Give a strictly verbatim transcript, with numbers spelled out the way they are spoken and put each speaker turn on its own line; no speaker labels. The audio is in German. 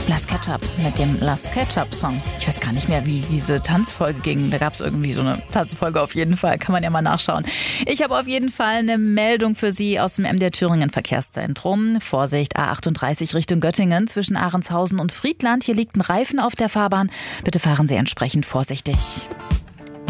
Last Ketchup mit dem Last Ketchup Song. Ich weiß gar nicht mehr, wie diese Tanzfolge ging. Da gab es irgendwie so eine Tanzfolge auf jeden Fall. Kann man ja mal nachschauen. Ich habe auf jeden Fall eine Meldung für Sie aus dem M D R Thüringen Verkehrszentrum. Vorsicht, A achtunddreißig Richtung Göttingen zwischen Ahrenshausen und Friedland. Hier liegt ein Reifen auf der Fahrbahn. Bitte fahren Sie entsprechend vorsichtig.